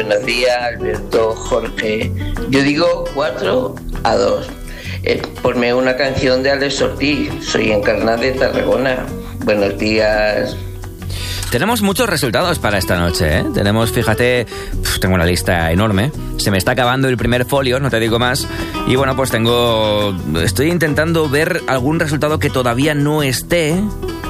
Buenos días, Alberto, Jorge. Yo digo 4-2. Ponme una canción de Alex Ortiz. Soy Encarnada de Tarragona. Buenos días. Tenemos muchos resultados para esta noche, ¿eh? Tenemos, fíjate, tengo una lista enorme. Se me está acabando el primer folio, no te digo más. Y bueno, pues estoy intentando ver algún resultado que todavía no esté.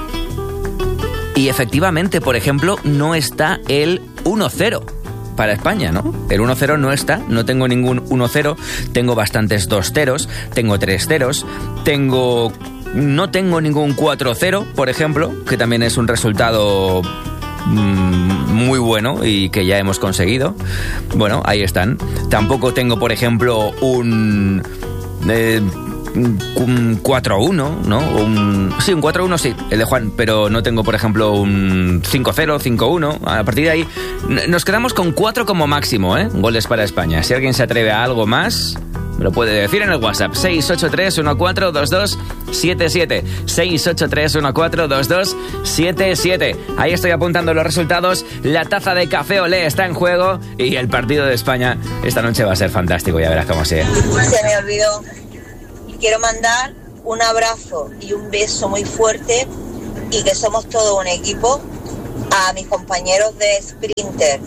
Y efectivamente, por ejemplo, no está el 1-0 para España, ¿no? El 1-0 no está, no tengo ningún 1-0. Tengo bastantes 2-0, tengo 3-0, no tengo ningún 4-0, por ejemplo, que también es un resultado muy bueno y que ya hemos conseguido. Bueno, ahí están. Tampoco tengo, por ejemplo, un 4-1, ¿no? Sí, un 4-1 sí, el de Juan, pero no tengo, por ejemplo, un 5-0, 5-1. A partir de ahí nos quedamos con 4 como máximo, ¿eh? Goles para España. Si alguien se atreve a algo más, me lo puede decir en el WhatsApp. 683-1422-77. 683-1422-77. Ahí estoy apuntando los resultados. La taza de Café Olé está en juego y el partido de España esta noche va a ser fantástico. Ya verás cómo sea. Se me olvidó. Quiero mandar un abrazo y un beso muy fuerte y que somos todo un equipo a mis compañeros de Sprinter,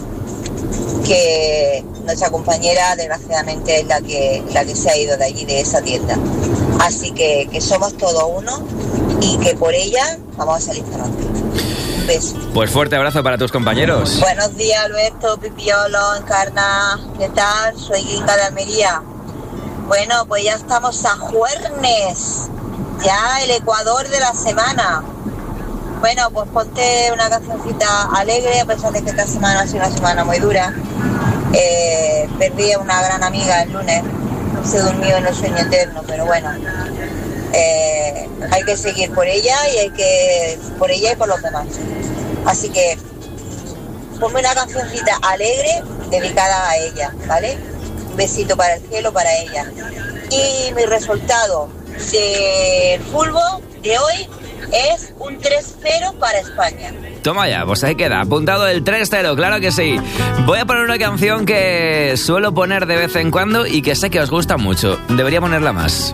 que nuestra compañera desgraciadamente es la que se ha ido de allí, de esa tienda. Así que somos todo uno y que por ella vamos a salir pronto. Un beso. Pues fuerte abrazo para tus compañeros. Buenos días, Alberto, Pipiolo, Encarna. ¿Qué tal? Soy Inga de Almería. Bueno, pues ya estamos a jueves, ya el Ecuador de la semana. Bueno, pues ponte una cancioncita alegre, a pesar de que esta semana ha sido una semana muy dura. Perdí a una gran amiga el lunes, se durmió en el sueño eterno, pero bueno, hay que seguir por ella y por ella y por los demás. Así que ponme una cancioncita alegre dedicada a ella, ¿vale? Un besito para el cielo, para ella. Y mi resultado del fútbol de hoy es un 3-0 para España. Toma ya, pues ahí queda, apuntado el 3-0, claro que sí. Voy a poner una canción que suelo poner de vez en cuando y que sé que os gusta mucho. Debería ponerla más.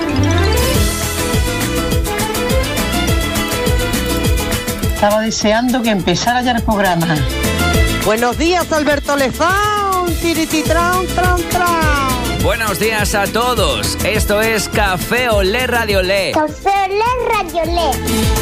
Estaba deseando que empezara ya el programa. Buenos días, Alberto Lezán. Tirititran, tran, tran. Buenos días a todos. Esto es Café Olé Radio Lé. Café Olé Radio Lé.